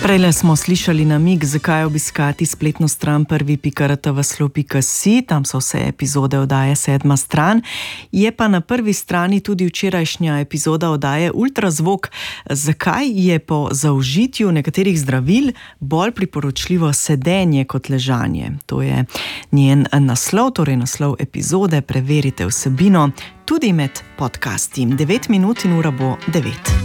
Prejle smo slišali namig, zakaj obiskati spletno stran prvi.rtvslo.si, tam so vse epizode oddaje Sedma stran. Je pa na prvi strani tudi včerajšnja epizoda oddaje Ultrazvok. Zakaj je po zaužitju nekaterih zdravil bolj priporočljivo sedenje kot ležanje? To je njen naslov, torej naslov epizode. Preverite vsebino tudi med podcasti. 9 minut in ura bo 9.